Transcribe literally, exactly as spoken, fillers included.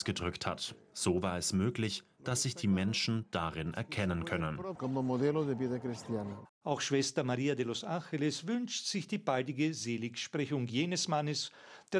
gedrückt hat. So war es möglich, dass sich die Menschen darin erkennen können. Auch Schwester Maria de los Angeles wünscht sich die baldige Seligsprechung jenes Mannes, der